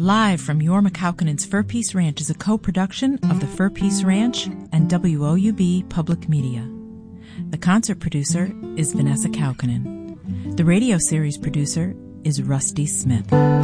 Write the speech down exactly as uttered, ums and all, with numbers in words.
Live from Jorma Kaukonen's Fur Peace Ranch is a co-production of the Fur Peace Ranch and W O U B Public Media. The concert producer is Vanessa Kaukonen. The radio series producer is Rusty Smith.